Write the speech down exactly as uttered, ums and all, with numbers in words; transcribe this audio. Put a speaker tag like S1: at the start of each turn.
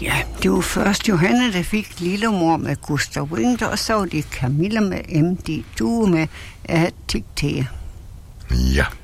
S1: Ja, det var først Johanne, der fik Lillemor med Gustav Winter, og så var det Camilla med M D Due med At Diktere.
S2: Ja.